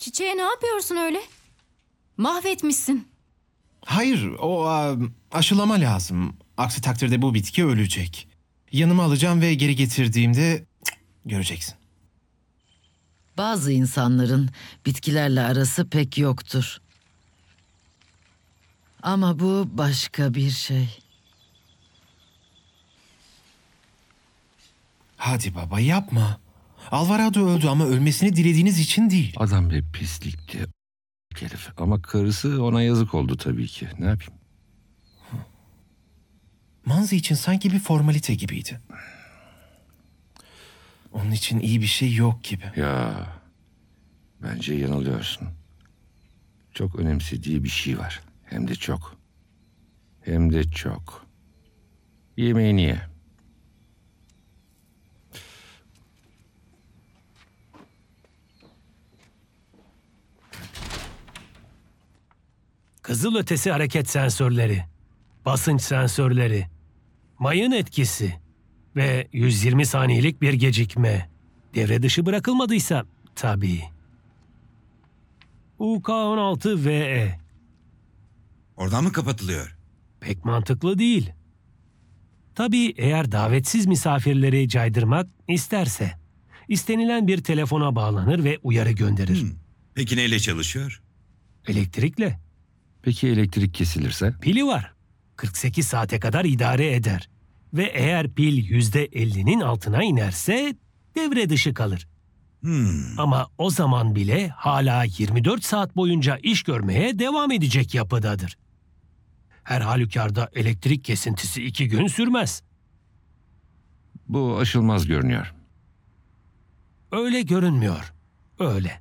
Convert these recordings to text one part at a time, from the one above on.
Çiçeğe ne yapıyorsun öyle? Mahvetmişsin. Hayır, aşılama lazım. Aksi takdirde bu bitki ölecek. Yanıma alacağım ve geri getirdiğimde göreceksin. Bazı insanların bitkilerle arası pek yoktur. Ama bu başka bir şey. Hadi baba yapma. Alvarado öldü ama ölmesini dilediğiniz için değil. Adam bir pislikti. Herif. Ama karısı ona yazık oldu tabii ki. Ne yapayım? Manzi için sanki bir formalite gibiydi. Onun için iyi bir şey yok gibi. Ya, bence yanılıyorsun. Çok önemsediği bir şey var. Hem de çok. Hem de çok. Yemeğini ye. Kızılötesi hareket sensörleri, basınç sensörleri, mayın etkisi ve 120 saniyelik bir gecikme. Devre dışı bırakılmadıysa tabii. UK-16VE. Oradan mı kapatılıyor? Pek mantıklı değil. Tabii eğer davetsiz misafirleri caydırmak isterse. İstenilen bir telefona bağlanır ve uyarı gönderir. Peki neyle çalışıyor? Elektrikle. Peki elektrik kesilirse? Pili var. 48 saate kadar idare eder. Ve eğer pil %50'nin altına inerse devre dışı kalır. Ama o zaman bile hala 24 saat boyunca iş görmeye devam edecek yapıdadır. Her halükarda elektrik kesintisi 2 gün sürmez. Bu aşılmaz görünüyor. Öyle görünmüyor. Öyle.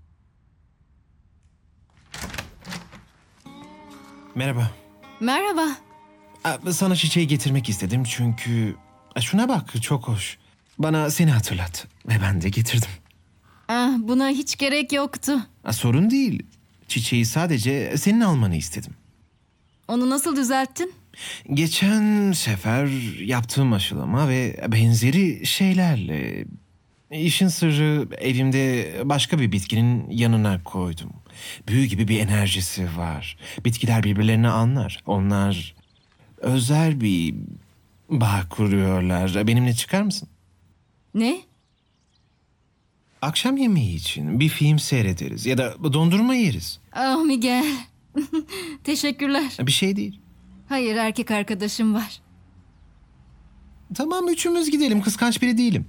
Merhaba. Merhaba. Sana çiçeği getirmek istedim çünkü... Şuna bak, çok hoş. Bana seni hatırlat ve ben de getirdim. Buna hiç gerek yoktu. Sorun değil. Çiçeği sadece senin almanı istedim. Onu nasıl düzelttin? Geçen sefer yaptığım aşılama ve benzeri şeylerle... İşin sırrı evimde başka bir bitkinin yanına koydum. Büyü gibi bir enerjisi var. Bitkiler birbirlerini anlar. Onlar özel bir bağ kuruyorlar. Benimle çıkar mısın? Ne? Akşam yemeği için bir film seyrederiz ya da dondurma yeriz. Miguel. Teşekkürler. Bir şey değil. Hayır, erkek arkadaşım var. Tamam, üçümüz gidelim. Kıskanç biri değilim.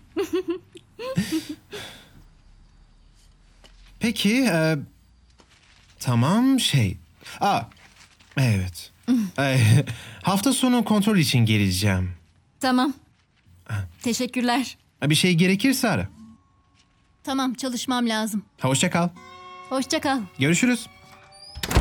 Peki, tamam evet. Hafta sonu kontrol için geleceğim. Tamam. Teşekkürler. Bir şey gerekirse ara. Tamam, çalışmam lazım. Hoşça kal. Hoşça kal. Görüşürüz.